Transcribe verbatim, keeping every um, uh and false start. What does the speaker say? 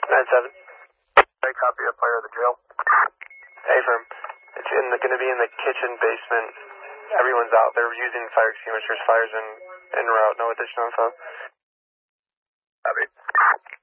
nine seven. I copy a fire at the jail. Hey, firm. It's in the, going to be in the kitchen basement. Everyone's out there using fire extinguishers. Fire's en, en route. No additional info. Copy.